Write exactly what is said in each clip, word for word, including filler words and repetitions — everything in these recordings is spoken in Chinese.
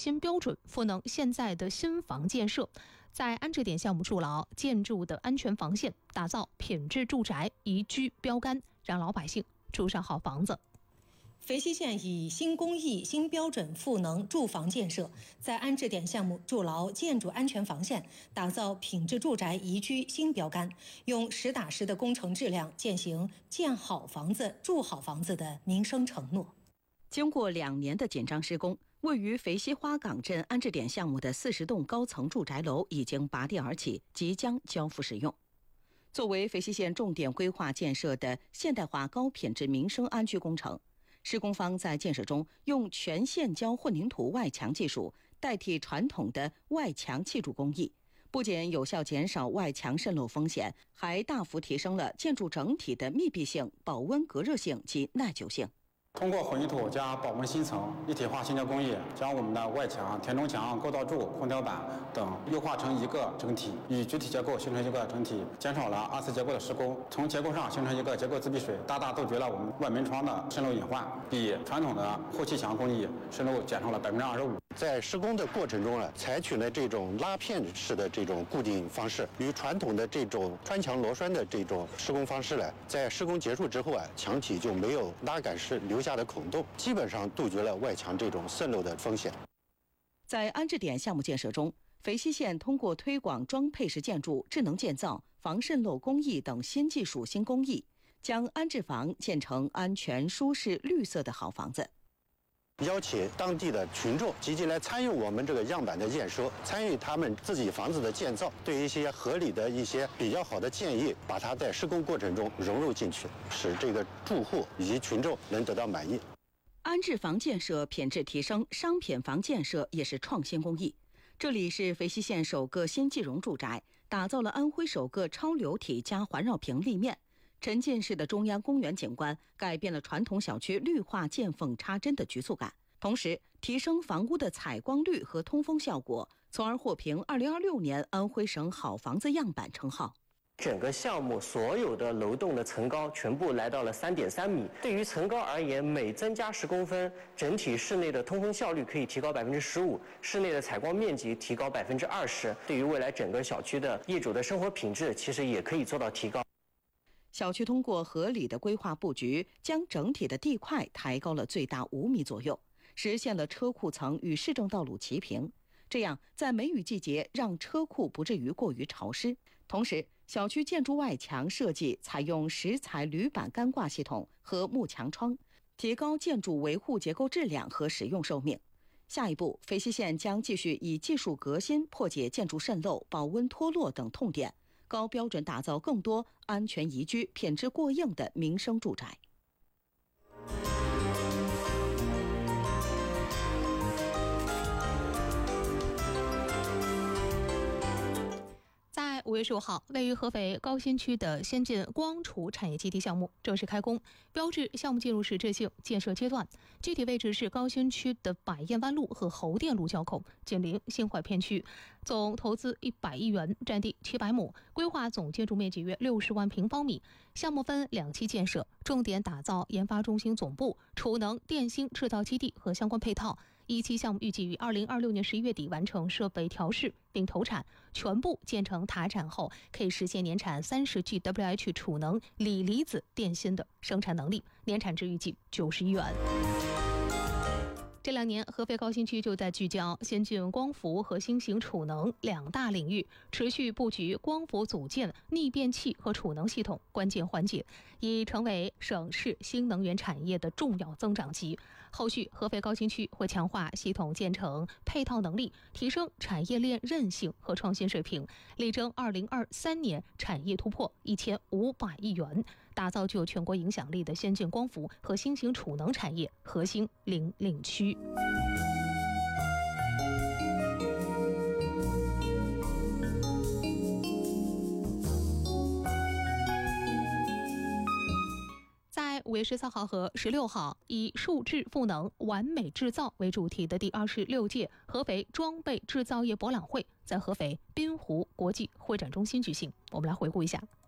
新标准，赋能现在的新房建设。在安置点项目筑牢建筑的安全防线，打造品质住宅宜居标杆，让老百姓住上好房子。 肥西县以新工艺、新标准赋能住房建设，在安置点项目筑牢建筑安全防线，打造品质住宅宜居新标杆，用实打实的工程质量践行建好房子、住好房子的民生承诺。 经过两年的紧张施工，位于肥西花岗镇安置点项目的四十栋高层住宅楼已经拔地而起，即将交付使用。作为肥西县重点规划建设的现代化高品质民生安居工程，施工方在建设中用全线胶混凝土外墙技术代替传统的外墙砌筑工艺，不仅有效减少外墙渗漏风险，还大幅提升了建筑整体的密闭性、保温隔热性及耐久性。 通过混凝土加保温新层一体化新胶工艺，将我们的外墙、填充墙、构造柱、空调板等优化成一个整体，与主体结构形成一个整体，减少了二次结构的施工，从结构上形成一个结构自闭水，大大杜绝了我们外门窗的渗漏隐患，比传统的后砌墙工艺渗漏减少了百分之二十五。 在施工的过程中呢，采取了这种拉片式的这种固定方式，与传统的这种穿墙螺栓的这种施工方式呢，在施工结束之后啊，墙体就没有拉杆式留下的孔洞，基本上杜绝了外墙这种渗漏的风险。 在安置点项目建设中，肥西县通过推广装配式建筑、智能建造、防渗漏工艺等新技术新工艺，将安置房建成安全、舒适、绿色的好房子。 邀请当地的群众积极来参与我们这个样板的验收，参与他们自己房子的建造，对一些合理的一些比较好的建议，把它在施工过程中融入进去，使这个住户以及群众能得到满意。 安置房建设品质提升，商品房建设也是创新工艺。这里是肥西县首个新即溶住宅，打造了安徽首个超流体加环绕屏立面。沉浸式的中央公园景观改变了传统小区绿化见缝插针的局促感，同时提升房屋的采光率和通风效果，从而获评二零二六年安徽省好房子样板称号。 整个项目所有的楼栋的层高全部来到了 三点三米。对于层高而言，每增加十公分，整体室内的通风效率可以提高百分之十五，室内的采光面积提高百分之二十。对于未来整个小区的业主的生活品质，其实也可以做到提高。 小区通过合理的规划布局，将整体的地块抬高了最大五米左右，实现了车库层与市政道路齐平。这样，在梅雨季节让车库不至于过于潮湿。同时，小区建筑外墙设计采用石材铝板干挂系统和幕墙窗，提高建筑维护结构质量和使用寿命。下一步，肥西县将继续以技术革新破解建筑渗漏、保温脱落等痛点，高标准打造更多安全宜居、品质过硬的民生住宅。 在五月十五号，位于合肥高新区的先进光储产业基地项目正式开工，标志项目进入实质性建设阶段。具体位置是高新区的百雁湾路和侯店路交口，紧邻新怀片区，总投资一百亿元，占地七百亩，规划总建筑面积约六十万平方米。项目分两期建设，重点打造研发中心总部、储能、电芯制造基地和相关配套。一期项目预计于二零二六年十一月底完成设备调试并投产，全部建成塔产后，可以实现年产三十 G W H 储能锂离子电芯的生产能力，年产值预计九十亿元。这两年，合肥高新区就在聚焦先进光伏和新型储能两大领域，持续布局光伏组件、逆变器和储能系统关键环节，已成为省市新能源产业的重要增长极。后续，合肥高新区会强化系统建成配套能力，提升产业链韧性和创新水平，力争二零二三年产业突破一千五百亿元，打造具有全国影响力的先进光伏和新型储能产业核心领领区。在五月十四号和十六号，以数质赋能、完美制造为主题的第二十六届合肥装备制造业博览会在合肥滨湖国际会展中心举行。我们来回顾一下。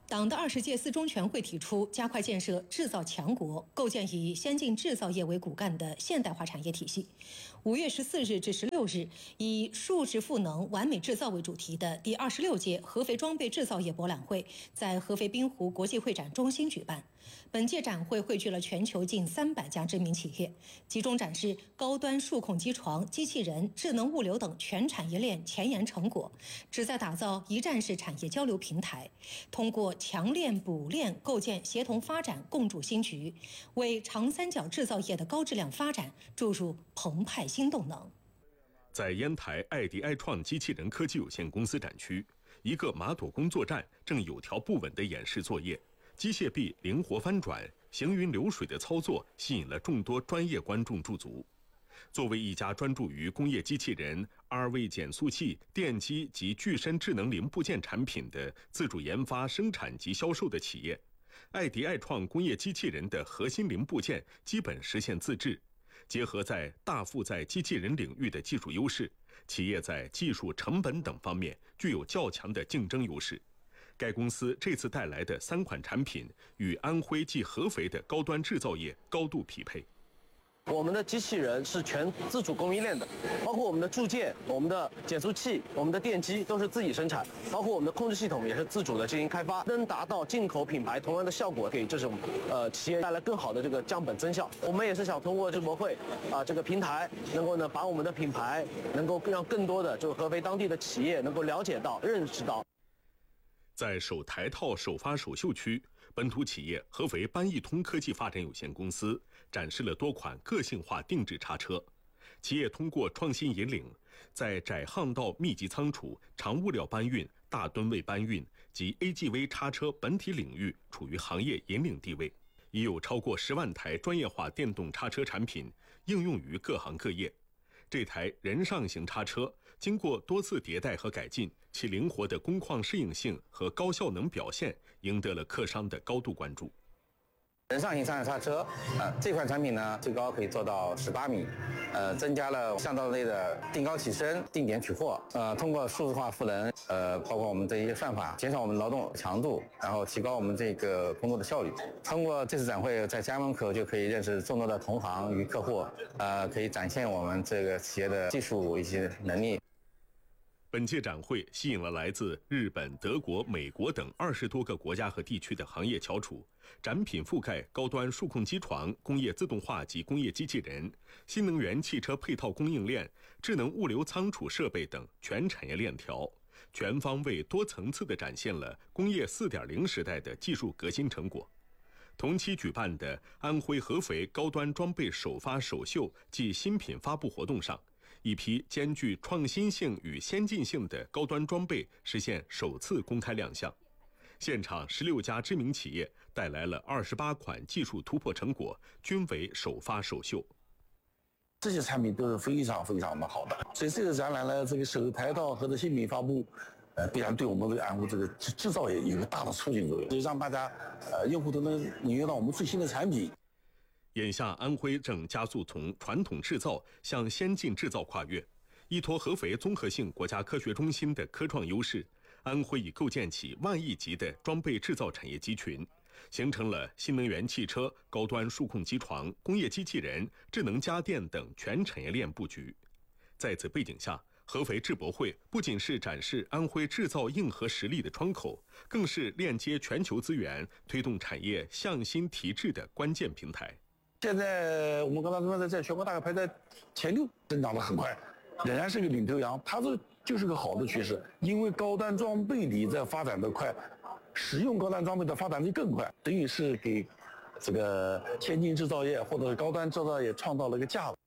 党的二十届四中全会提出，加快建设制造强国，构建以先进制造业为骨干的现代化产业体系。五月十四日至十六日，以数值赋能、完美制造为主题的第二十六届合肥装备制造业博览会在合肥滨湖国际会展中心举办。本届展会汇聚了全球近三百家知名企业，集中展示高端数控机床、机器人、智能物流等全产业链前沿成果，旨在打造一站式产业交流平台，通过强链补链构建协同发展共筑新局，为长三角制造业的高质量发展注入澎湃新动能。 在烟台艾迪埃创机器人科技有限公司展区，一个马桶工作站正有条不紊地演示作业，机械臂灵活翻转、行云流水的操作吸引了众多专业观众驻足。作为一家专注于工业机器人、二位减速器、电机及具身智能零部件产品的自主研发、生产及销售的企业，艾迪爱创工业机器人的核心零部件基本实现自制，结合在大负载机器人领域的技术优势，企业在技术、成本等方面具有较强的竞争优势。该公司这次带来的三款产品与安徽及合肥的高端制造业高度匹配。 我们的机器人是全自主供应链的，包括我们的铸件、我们的减速器、我们的电机都是自己生产，包括我们的控制系统也是自主的进行开发，能达到进口品牌同样的效果，给这种呃企业带来更好的这个降本增效。我们也是想通过世博会啊、呃、这个平台，能够呢把我们的品牌能够让更多的就合肥当地的企业能够了解到、认识到。 在首台套首发首秀区，本土企业合肥班易通科技发展有限公司展示了多款个性化定制叉车。企业通过创新引领，在窄巷道密集仓储、长物料搬运、大吨位搬运及 A G V 叉车本体领域处于行业引领地位，已有超过十万台专业化电动叉车产品应用于各行各业。这台人上型叉车经过多次迭代和改进，其灵活的工况适应性和高效能表现赢得了客商的高度关注。 人上型上叉车，呃，这款产品呢，最高可以做到十八米，呃，增加了巷道内的定高起升、定点取货，呃，通过数字化赋能，呃，包括我们这一些算法，减少我们劳动强度，然后提高我们这个工作的效率。通过这次展会，在家门口就可以认识众多的同行与客户，呃，可以展现我们这个企业的技术以及能力。 本届展会吸引了来自日本、德国、美国等二十多个国家和地区的行业翘楚，展品覆盖高端数控机床、工业自动化及工业机器人、新能源汽车配套供应链、智能物流仓储设备等全产业链条，全方位多层次地展现了工业 四点零 时代的技术革新成果。同期举办的安徽合肥高端装备首发首秀暨新品发布活动上，一批兼具创新性与先进性的高端装备实现首次公开亮相。现场十六家知名企业带来了二十八款技术突破成果，均为首发首秀。 这些产品都是非常非常的好的，所以这个展览呢，这个首台套和的新品发布，呃，必然对我们这个安徽这个制制造业有一个大的促进作用，所以让大家呃用户都能领略到我们最新的产品。 眼下，安徽正加速从传统制造向先进制造跨越。依托合肥综合性国家科学中心的科创优势，安徽已构建起万亿级的装备制造产业集群，形成了新能源汽车、高端数控机床、工业机器人、智能家电等全产业链布局。在此背景下，合肥制博会不仅是展示安徽制造硬核实力的窗口，更是链接全球资源、推动产业向心提质的关键平台。 现在我们高端装备在全国大概排在前六，增长得很快，仍然是个领头羊。它这就是个好的趋势，因为高端装备你在发展得快，使用高端装备的发展力更快，等于是给这个先进制造业或者高端制造业创造了一个价值。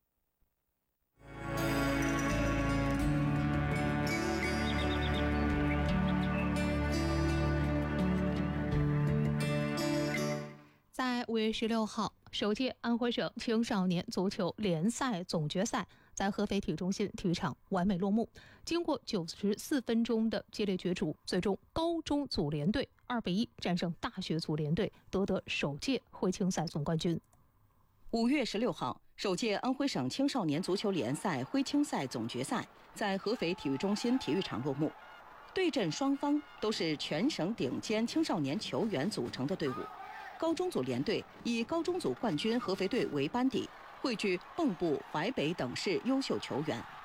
在五月十六号，首届安徽省青少年足球联赛总决赛在合肥体育中心体育场完美落幕。经过九十四分钟的激烈角逐，最终高中组联队二比一战胜大学组联队，夺得首届徽青赛总冠军。 五月十六号，首届安徽省青少年足球联赛徽青赛总决赛在合肥体育中心体育场落幕。 对阵双方都是全省顶尖青少年球员组成的队伍。高中组联队以高中组冠军合肥队为班底，汇聚蚌埠、淮北等市优秀球员。